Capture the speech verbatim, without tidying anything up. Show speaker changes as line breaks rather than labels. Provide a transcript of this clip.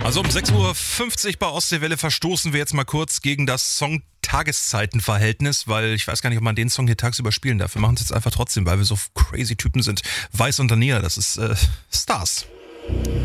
Also um sechs Uhr fünfzig bei Ostseewelle verstoßen wir jetzt mal kurz gegen das Song-Tageszeiten-Verhältnis, weil ich weiß gar nicht, ob man den Song hier tagsüber spielen darf. Wir machen es jetzt einfach trotzdem, weil wir so crazy Typen sind. Weiß und Dania, das ist äh, Stars.